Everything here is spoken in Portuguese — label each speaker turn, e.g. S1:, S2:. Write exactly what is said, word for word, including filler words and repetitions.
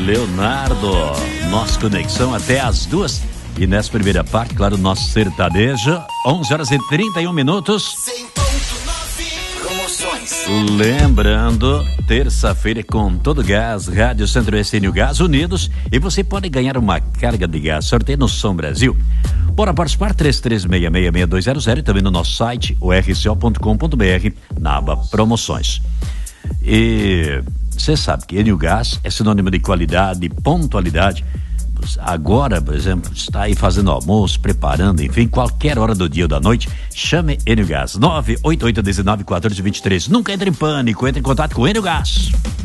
S1: Leonardo. Nossa conexão até as duas. E nessa primeira parte, claro, nosso sertanejo, onze horas e trinta e um minutos. Lembrando, terça-feira com todo gás, Rádio Centro-Oeste e o Gás Unidos, e você pode ganhar uma carga de gás, sorteio no Som Brasil. Bora participar, três três seis seis, seis dois zero zero, e também no nosso site, o r c o ponto com ponto b r, na aba promoções. E você sabe que Enio Gás é sinônimo de qualidade e pontualidade. Agora, por exemplo, está aí fazendo almoço, preparando, enfim, qualquer hora do dia ou da noite, chame Enio Gás, nove oito oito um nove um quatro dois três. Nunca entre em pânico, entre em contato com Enio Gás.